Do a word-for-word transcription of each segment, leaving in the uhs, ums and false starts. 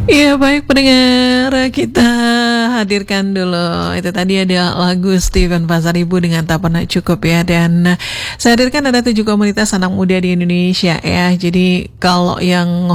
Iya, baik pendengar, kita hadirkan dulu itu tadi ada lagu Steven Pasaribu dengan Tak Pernah Cukup ya. Dan saya hadirkan ada tujuh komunitas anak muda di Indonesia ya. Jadi kalau yang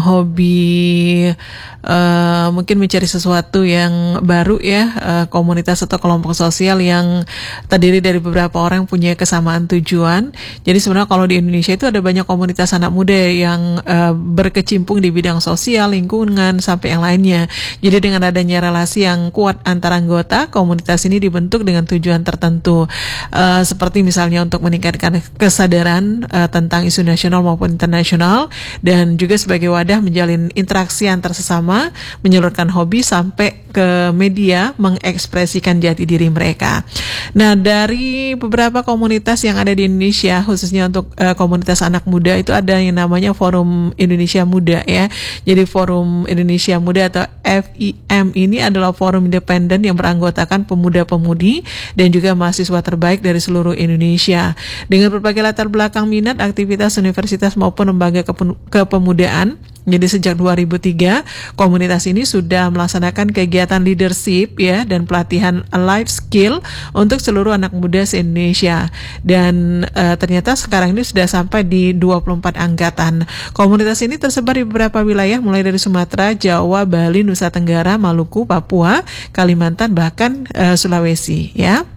hobi uh, mungkin mencari sesuatu yang baru ya, uh, komunitas atau kelompok sosial yang terdiri dari beberapa orang punya kesamaan tujuan. Jadi sebenarnya kalau di Indonesia itu ada banyak komunitas anak muda yang uh, berkecimpung di bidang sosial, lingkungan, sampai yang lainnya. Jadi dengan adanya relasi yang kuat antara anggota, komunitas ini dibentuk dengan tujuan tertentu, uh, seperti misalnya untuk meningkatkan kesadaran uh, tentang isu nasional maupun internasional, dan juga sebagai wadah menjalin interaksi antar sesama, menyalurkan hobi sampai ke media mengekspresikan jati diri mereka. Nah, dari beberapa komunitas yang ada di Indonesia, khususnya untuk uh, komunitas anak muda, itu ada yang namanya Forum Indonesia Muda ya. Jadi Forum Indonesia Muda atau F I M ini adalah forum independen yang beranggotakan pemuda-pemudi dan juga mahasiswa terbaik dari seluruh Indonesia. Dengan berbagai latar belakang, minat, aktivitas universitas maupun lembaga kepen- kepemudaan. Jadi sejak dua ribu tiga komunitas ini sudah melaksanakan kegiatan leadership ya dan pelatihan life skill untuk seluruh anak muda se-Indonesia. Dan uh, ternyata sekarang ini sudah sampai di dua puluh empat angkatan. Komunitas ini tersebar di beberapa wilayah mulai dari Sumatera, Jawa, Bali, Nusa Tenggara, Maluku, Papua, Kalimantan, bahkan uh, Sulawesi ya.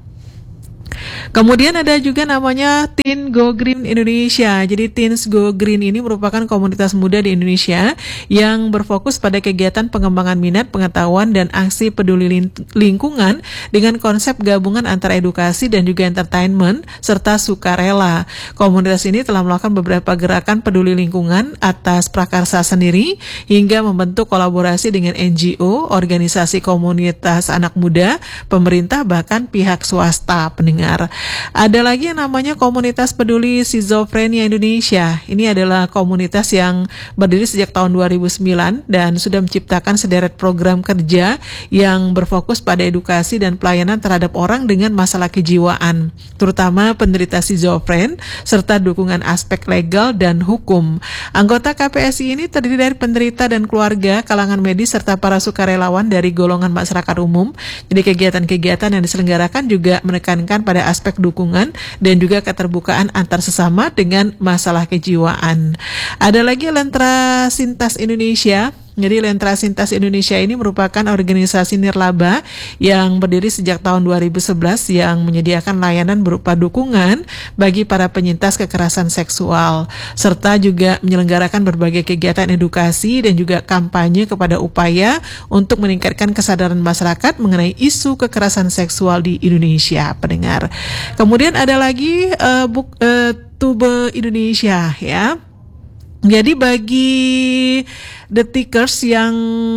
Kemudian ada juga namanya Teen Go Green Indonesia. Jadi Teens Go Green ini merupakan komunitas muda di Indonesia yang berfokus pada kegiatan pengembangan minat, pengetahuan, dan aksi peduli lingkungan dengan konsep gabungan antara edukasi dan juga entertainment serta sukarela. Komunitas ini telah melakukan beberapa gerakan peduli lingkungan atas prakarsa sendiri hingga membentuk kolaborasi dengan N G O, organisasi komunitas anak muda, pemerintah, bahkan pihak swasta. Pendengar, ada lagi yang namanya Komunitas Peduli Skizofrenia Indonesia. Ini adalah komunitas yang berdiri sejak tahun dua ribu sembilan dan sudah menciptakan sederet program kerja yang berfokus pada edukasi dan pelayanan terhadap orang dengan masalah kejiwaan, terutama penderita skizofren, serta dukungan aspek legal dan hukum. Anggota K P S I ini terdiri dari penderita dan keluarga, kalangan medis, serta para sukarelawan dari golongan masyarakat umum. Jadi kegiatan-kegiatan yang diselenggarakan juga menekankan pada aspek dukungan dan juga keterbukaan antar sesama dengan masalah kejiwaan. Ada lagi Lentra Sintas Indonesia. Jadi Lentra Sintas Indonesia ini merupakan organisasi nirlaba yang berdiri sejak tahun dua ribu sebelas yang menyediakan layanan berupa dukungan bagi para penyintas kekerasan seksual, serta juga menyelenggarakan berbagai kegiatan edukasi dan juga kampanye kepada upaya untuk meningkatkan kesadaran masyarakat mengenai isu kekerasan seksual di Indonesia, pendengar. Kemudian ada lagi uh, buk, uh, Tube Indonesia ya. Jadi bagi Detikers yang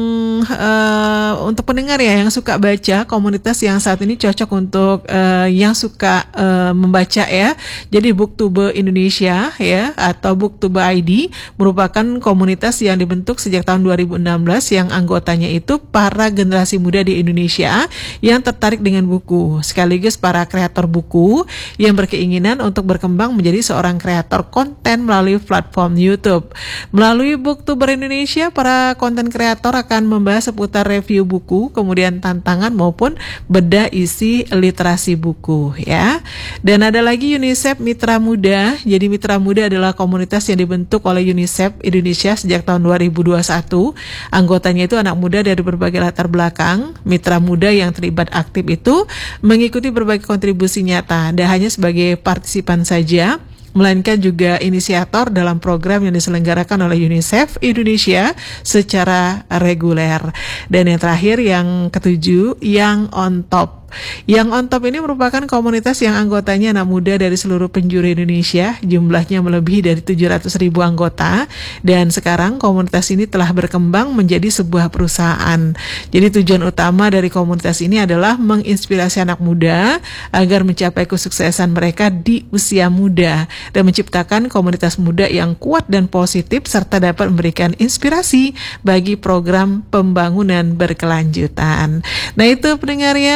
uh, untuk pendengar ya yang suka baca, komunitas yang saat ini cocok untuk uh, yang suka uh, membaca ya. Jadi Booktube Indonesia ya atau Booktube I D merupakan komunitas yang dibentuk sejak tahun dua ribu enam belas yang anggotanya itu para generasi muda di Indonesia yang tertarik dengan buku, sekaligus para kreator buku yang berkeinginan untuk berkembang menjadi seorang kreator konten melalui platform YouTube. Melalui Booktuber Indonesia, para konten kreator akan membahas seputar review buku, kemudian tantangan maupun bedah isi literasi buku ya. Dan ada lagi UNICEF Mitra Muda. Jadi Mitra Muda adalah komunitas yang dibentuk oleh UNICEF Indonesia sejak tahun dua ribu dua puluh satu. Anggotanya itu anak muda dari berbagai latar belakang. Mitra muda yang terlibat aktif itu mengikuti berbagai kontribusi nyata, tidak hanya sebagai partisipan saja, melainkan juga inisiator dalam program yang diselenggarakan oleh UNICEF Indonesia secara reguler. Dan yang terakhir, yang ketujuh, yang on top. Yang on top ini merupakan komunitas yang anggotanya anak muda dari seluruh penjuru Indonesia, jumlahnya melebihi dari tujuh ratus ribu anggota, dan sekarang komunitas ini telah berkembang menjadi sebuah perusahaan. Jadi tujuan utama dari komunitas ini adalah menginspirasi anak muda agar mencapai kesuksesan mereka di usia muda dan menciptakan komunitas muda yang kuat dan positif serta dapat memberikan inspirasi bagi program pembangunan berkelanjutan. Nah itu pendengarnya untuk yang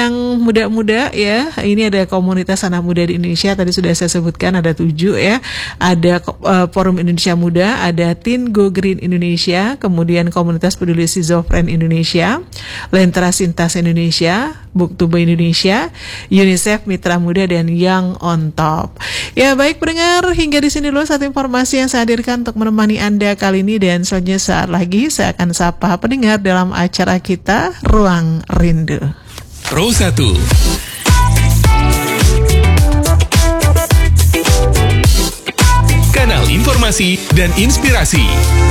yang muda-muda ya, ini ada komunitas anak muda di Indonesia, tadi sudah saya sebutkan ada tujuh ya. Ada uh, Forum Indonesia Muda, ada Teen Go Green Indonesia, kemudian Komunitas Peduli Schizofren Indonesia, Lentera Sintas Indonesia, Buktuba Indonesia, UNICEF Mitra Muda, dan Young on Top. Ya baik pendengar, hingga di sini dulu satu informasi yang saya hadirkan untuk menemani Anda kali ini, dan selanjutnya saat lagi saya akan sapa pendengar dalam acara kita Ruang Rindu. Pro satu Kanal informasi dan inspirasi.